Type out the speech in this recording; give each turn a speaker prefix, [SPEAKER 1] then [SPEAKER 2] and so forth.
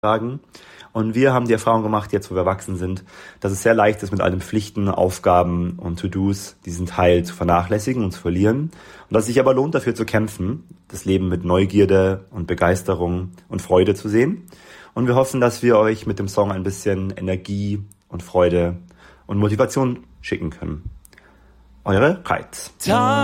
[SPEAKER 1] tragen. Und wir haben die Erfahrung gemacht, jetzt wo wir erwachsen sind, dass es sehr leicht ist, mit all den Pflichten, Aufgaben und To-Dos diesen Teil zu vernachlässigen und zu verlieren. Und dass es sich aber lohnt, dafür zu kämpfen, das Leben mit Neugierde und Begeisterung und Freude zu sehen. Und wir hoffen, dass wir euch mit dem Song ein bisschen Energie und Freude und Motivation schicken können. Eure Kites.